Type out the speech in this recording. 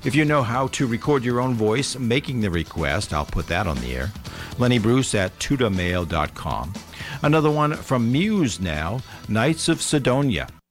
If you know how to record your own voice making the request, I'll put that on the air. Lenny Bruce at tudamail.com. Another one from Muse now, Knights of Sidonia.